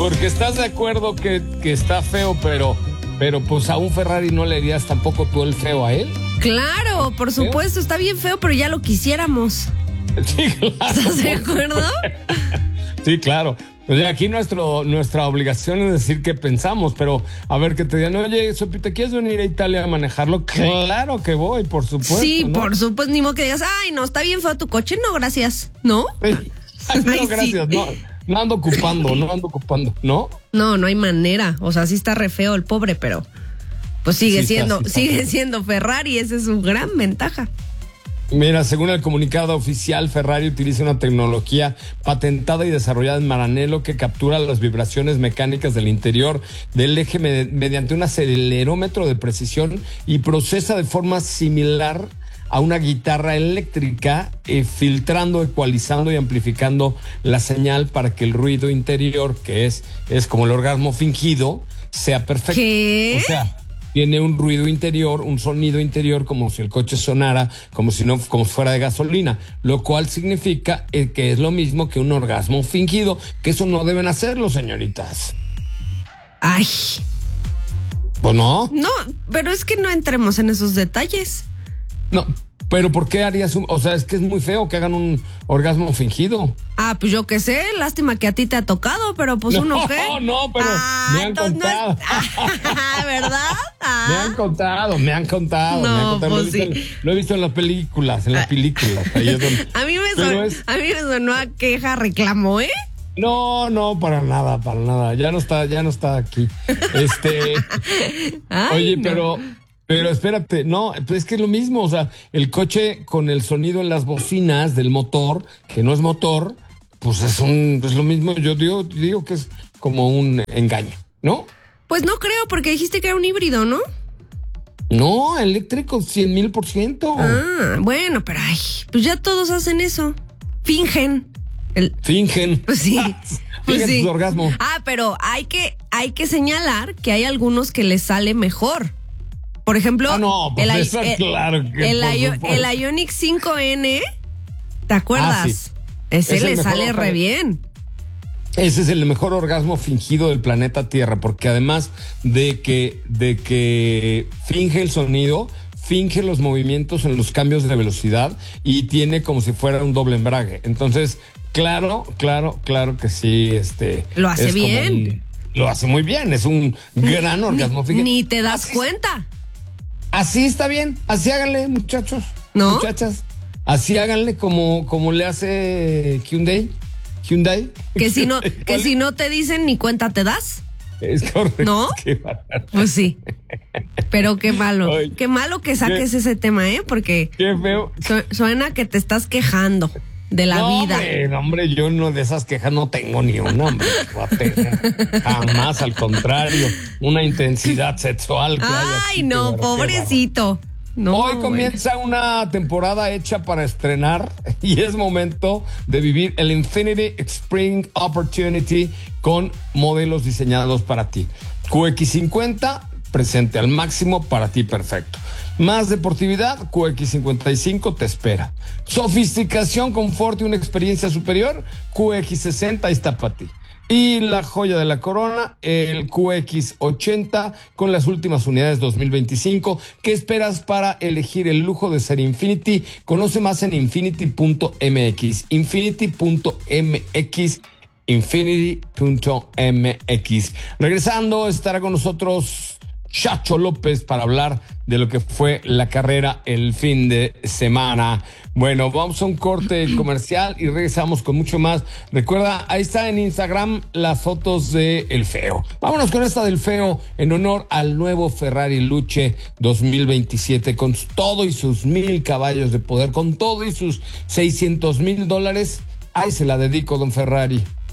Porque estás de acuerdo que está feo, pero pues a un Ferrari no le harías tampoco tú el feo a él. Claro, por supuesto, está bien feo, pero ya lo quisiéramos. Sí, claro. ¿Estás de acuerdo? Sí, claro. O sea, aquí nuestra obligación es decir qué pensamos, pero a ver que te digan, oye, Sopi, ¿te quieres venir a Italia a manejarlo? Claro que voy, por supuesto. Sí, ¿no? por supuesto, ni modo que digas, ay, no, está bien feo tu coche, no, gracias, ¿no? Ay, no, gracias, sí. no ando ocupando, ¿no? No hay manera, o sea, sí está re feo el pobre, pero pues sigue siendo Ferrari, esa es su gran ventaja. Mira, según el comunicado oficial, Ferrari utiliza una tecnología patentada y desarrollada en Maranello que captura las vibraciones mecánicas del interior del eje mediante un acelerómetro de precisión y procesa de forma similar a una guitarra eléctrica, filtrando, ecualizando y amplificando la señal para que el ruido interior, que es como el orgasmo fingido, sea perfecto. ¿Qué? O sea, tiene un ruido interior, un sonido interior, como si el coche sonara, como si fuera de gasolina, lo cual significa que es lo mismo que un orgasmo fingido, que eso no deben hacerlo, señoritas. Ay. Pues no. No, pero es que no entremos en esos detalles. No, pero ¿por qué harías o sea, es que es muy feo que hagan un orgasmo fingido. Ah, pues yo qué sé, lástima que a ti te ha tocado, pero pues uno qué. No, pero me han contado. ¿Verdad? Me han contado. Pues Lo he visto en las películas, Ahí es donde, a mí me sonó a queja, reclamo, ¿eh? No, para nada. Ya no está aquí. Ay, oye, no. Pero espérate, no, pues es que es lo mismo, o sea, el coche con el sonido en las bocinas del motor, que no es motor, pues es lo mismo, yo digo que es como un engaño, ¿no? Pues no creo, porque dijiste que era un híbrido, ¿no? No, eléctrico, 100,000%. Ah, bueno, pero ay, pues ya todos hacen eso. Fingen. Fingen. Pues sí. Fingen su orgasmo. Ah, pero hay que señalar que hay algunos que les sale mejor. Por ejemplo, claro que el Ioniq 5N, ¿te acuerdas? Sí. Ese le sale re bien. Ese es el mejor orgasmo fingido del planeta Tierra, porque además de que finge el sonido, finge los movimientos en los cambios de velocidad y tiene como si fuera un doble embrague. Entonces, claro que sí, lo hace bien. Lo hace muy bien, es un gran orgasmo fingido. Ni te das cuenta. Así está bien, así háganle, muchachos, ¿no? Muchachas, así háganle como le hace Hyundai. Que si no te dicen ni cuenta te das. Es correcto. ¿No? Pues sí. Pero qué malo. Oye, qué malo que saques ese tema, porque qué feo. Suena que te estás quejando de la vida. Hombre, yo no de esas quejas no tengo ni una, hombre. Jamás, al contrario, una intensidad sexual. Ay, no, pobrecito. No, hoy comienza una temporada hecha para estrenar y es momento de vivir el Infiniti Spring Opportunity con modelos diseñados para ti. QX50, presente al máximo, para ti perfecto. Más deportividad, QX55 te espera. Sofisticación, confort y una experiencia superior, QX60 está para ti. Y la joya de la corona, el QX80 con las últimas unidades 2025. ¿Qué esperas para elegir el lujo de ser Infiniti? Conoce más en infiniti.mx. Infiniti.mx. Regresando, estará con nosotros Chacho López para hablar de lo que fue la carrera el fin de semana. Bueno, vamos a un corte comercial y regresamos con mucho más. Recuerda, ahí está en Instagram las fotos de El Feo. Vámonos con esta del Feo en honor al nuevo Ferrari Luce 2027 con todo y sus 1,000 caballos de poder, con todo y sus $600,000. Ahí se la dedico, don Ferrari.